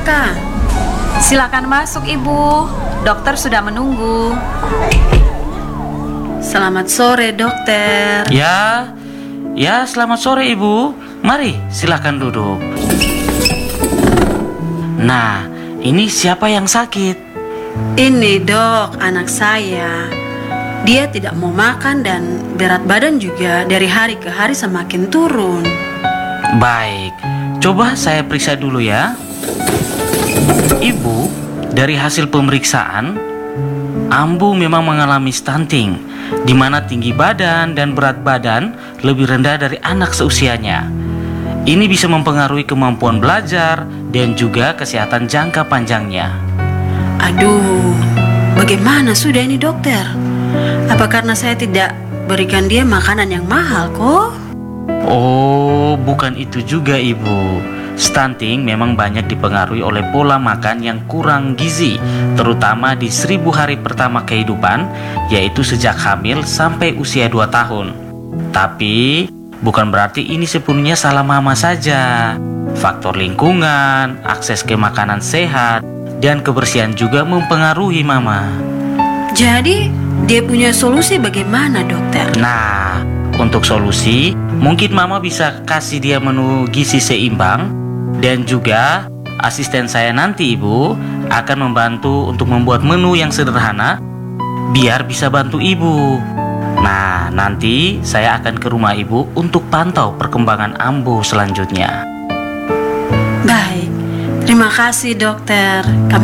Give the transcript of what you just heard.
Raka. Silakan masuk, Ibu. Dokter sudah menunggu. Selamat sore, dokter. Ya, selamat sore Ibu. Mari, silakan duduk. Nah, ini siapa yang sakit? Ini dok, anak saya. Dia tidak mau makan dan berat badan juga dari hari ke hari semakin turun. Baik, coba saya periksa dulu ya. Ibu, dari hasil pemeriksaan, Ambu memang mengalami stunting, di mana tinggi badan dan berat badan lebih rendah dari anak seusianya. Ini bisa mempengaruhi kemampuan belajar dan juga kesehatan jangka panjangnya. Aduh, bagaimana sudah ini dokter? Apa karena saya tidak berikan dia makanan yang mahal kok? Oh, bukan itu juga Ibu. Stunting memang banyak dipengaruhi oleh pola makan yang kurang gizi, terutama di 1000 hari pertama kehidupan, yaitu sejak hamil sampai usia 2 tahun. Tapi, bukan berarti ini sepenuhnya salah mama saja. Faktor lingkungan, akses ke makanan sehat, dan kebersihan juga mempengaruhi mama. Jadi, dia punya solusi bagaimana dokter? Nah, untuk solusi, mungkin mama bisa kasih dia menu gizi seimbang. Dan juga asisten saya nanti Ibu akan membantu untuk membuat menu yang sederhana biar bisa bantu Ibu. Nah, nanti saya akan ke rumah Ibu untuk pantau perkembangan Ambu selanjutnya. Baik, terima kasih dokter.